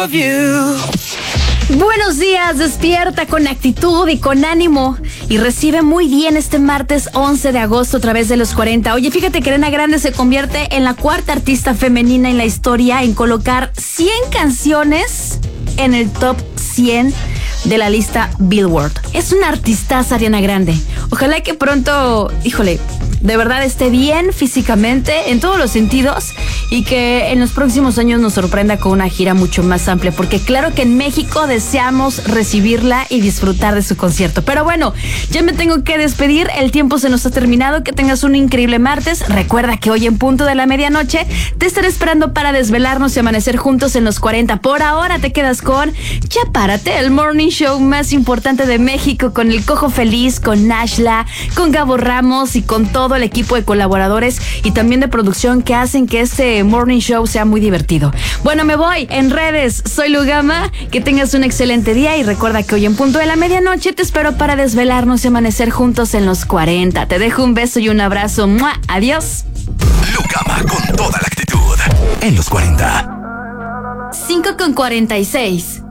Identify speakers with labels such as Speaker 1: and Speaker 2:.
Speaker 1: of you.
Speaker 2: Buenos días, despierta con actitud y con ánimo y recibe muy bien este martes 11 de agosto a través de los 40. Oye, fíjate que Ariana Grande se convierte en la cuarta artista femenina en la historia en colocar 100 canciones en el top 100 de la lista Billboard. Es una artistaza Ariana Grande. Ojalá que pronto, de verdad esté bien físicamente en todos los sentidos y que en los próximos años nos sorprenda con una gira mucho más amplia, porque claro que en México deseamos recibirla y disfrutar de su concierto. Pero bueno, ya me tengo que despedir, el tiempo se nos ha terminado. Que tengas un increíble martes. Recuerda que hoy en punto de la medianoche te estaré esperando para desvelarnos y amanecer juntos en los 40. Por ahora te quedas con Ya Párate, el morning show más importante de México, con el Cojo Feliz, con Nashla, con Gabo Ramos y con todo el equipo de colaboradores y también de producción que hacen que este morning show sea muy divertido. Bueno, me voy en redes, soy Lugama, que tengas un excelente día y recuerda que hoy en punto de la medianoche te espero para desvelarnos y amanecer juntos en los 40. Te dejo un beso y un abrazo. ¡Mua! Adiós.
Speaker 1: Lugama con toda la actitud en los 40.
Speaker 2: 5:46.